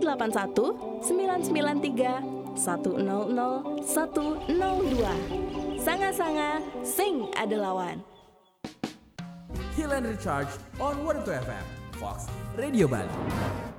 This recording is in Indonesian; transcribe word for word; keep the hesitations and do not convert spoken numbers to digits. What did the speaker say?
delapan satu sembilan sembilan tiga satu nol nol satu nol dua. Sanga-sanga sing adelawan. Heal and Recharge on one oh two F M, Fox Radio Bali.